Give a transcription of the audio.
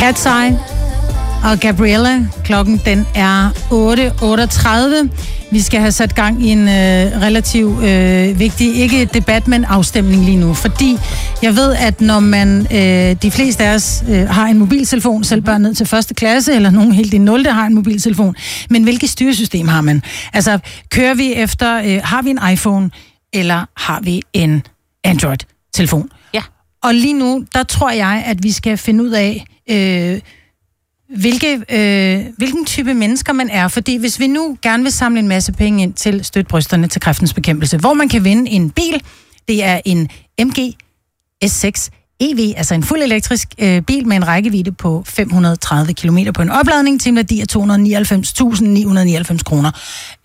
Cat's Eye og Gabriella. Klokken den er 8:38. Vi skal have sat gang i en relativt vigtig, ikke debat, men afstemning lige nu. Fordi jeg ved, at når man, de fleste af os har en mobiltelefon, selv børn ned til første klasse, eller nogen helt i 0. har en mobiltelefon, men hvilket styresystem har man? Altså, kører vi efter, har vi en iPhone, eller har vi en Android-telefon? Ja. Og lige nu, der tror jeg, at vi skal finde ud af, hvilken type mennesker man er. Fordi hvis vi nu gerne vil samle en masse penge ind til støtbrysterne til kræftens bekæmpelse, hvor man kan vinde en bil, det er en MG S6 EV, altså en fuld elektrisk bil med en rækkevidde på 530 km på en opladning til en værdi af 299.999 kroner.